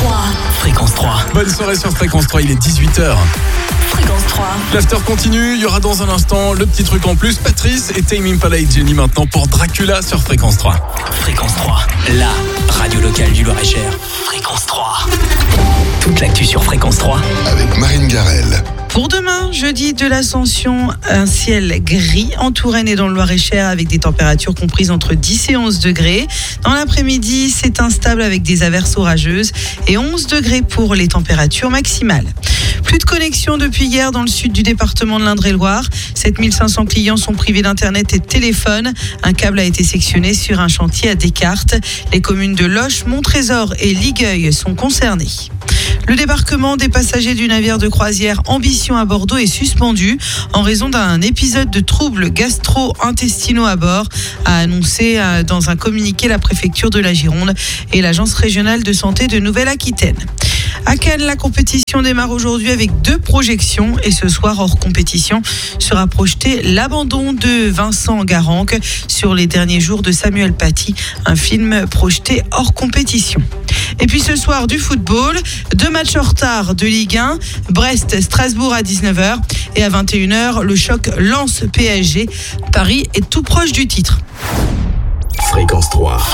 3. Fréquence 3. Bonne soirée sur Fréquence 3, il est 18h. Fréquence 3. L'after continue, il y aura dans un instant le petit truc en plus. Patrice et Tame Impala et Jenny maintenant pour Dracula sur Fréquence 3. Fréquence 3, la radio locale du Loir-et-Cher. Fréquence 3. Toute l'actu sur Fréquence 3. Avec Marine Garrel. Pour demain, jeudi de l'Ascension, un ciel gris en Touraine et dans le Loir-et-Cher avec des températures comprises entre 10 et 11 degrés. Dans l'après-midi, c'est instable avec des averses orageuses et 11 degrés pour les températures maximales. Plus de connexion depuis hier dans le sud du département de l'Indre-et-Loire. 7500 clients sont privés d'internet et de téléphone. Un câble a été sectionné sur un chantier à Descartes. Les communes de Loches, Montrésor et Ligueuil sont concernées. Le débarquement des passagers du navire de croisière Ambition à Bordeaux est suspendu en raison d'un épisode de troubles gastro-intestinaux à bord, a annoncé dans un communiqué la préfecture de la Gironde et l'agence régionale de santé de Nouvelle-Aquitaine. À Cannes, la compétition démarre aujourd'hui avec 2 projections et ce soir, hors compétition, sera projeté l'abandon de Vincent Garanque sur les derniers jours de Samuel Paty, un film projeté hors compétition. Et puis ce soir, du football, 2 matchs en retard de Ligue 1, Brest-Strasbourg à 19h et à 21h, le choc Lens-PSG. Paris est tout proche du titre. Fréquence 3.